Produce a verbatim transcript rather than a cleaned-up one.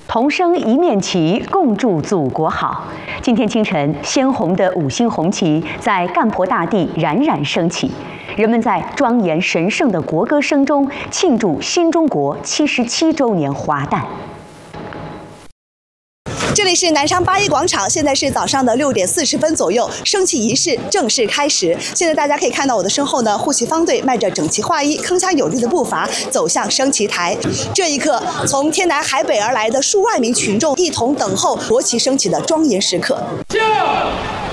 同升一面旗，共祝祖国好。今天清晨，鲜红的五星红旗在干婆大地冉冉升起，人们在庄严神圣的国歌声中庆祝新中国七十七周年华诞。 这里是南昌八一广场，现在是早上的六点四十分左右，升旗仪式正式开始。现在大家可以看到我的身后呢，护旗方队迈着整齐划一、铿锵有力的步伐走向升旗台。这一刻，从天南海北而来的数万名群众一同等候国旗升起的庄严时刻。